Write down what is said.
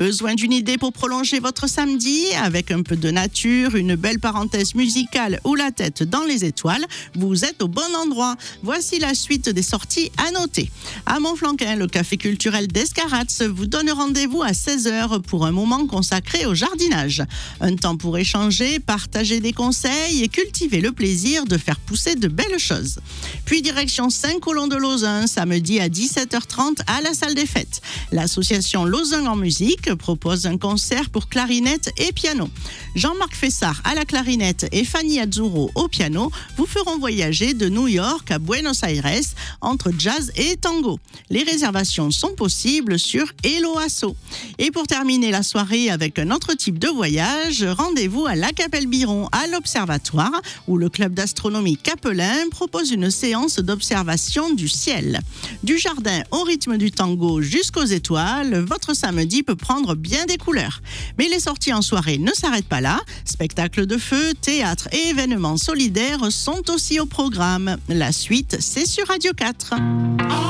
Besoin d'une idée pour prolonger votre samedi avec un peu de nature, une belle parenthèse musicale ou la tête dans les étoiles? Vous êtes au bon endroit. Voici la suite des sorties à noter. À Montflanquin, le café culturel d'Escarats vous donne rendez-vous à 16h pour un moment consacré au jardinage. Un temps pour échanger, partager des conseils et cultiver le plaisir de faire pousser de belles choses. Puis direction Saint-Colomb-de-Lauzun, samedi à 17h30 à la salle des fêtes. L'association Lauzun en musique propose un concert pour clarinette et piano. Jean-Marc Fessard à la clarinette et Fanny Azzurro au piano vous feront voyager de New York à Buenos Aires entre jazz et tango. Les réservations sont possibles sur Hello Asso. Et pour terminer la soirée avec un autre type de voyage, rendez-vous à La Capelle-Biron à l'Observatoire où le club d'astronomie Capelin propose une séance d'observation du ciel. Du jardin au rythme du tango jusqu'aux étoiles, votre samedi peut prendre bien des couleurs. Mais les sorties en soirée ne s'arrêtent pas là. Spectacles de feu, théâtre et événements solidaires sont aussi au programme. La suite, c'est sur Radio 4.